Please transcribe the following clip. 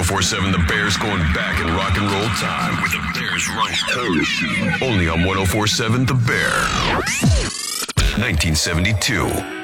1047 The Bears going back in rock and roll time with the Bears Run Parachute. Only on 1047 The Bear. 1972.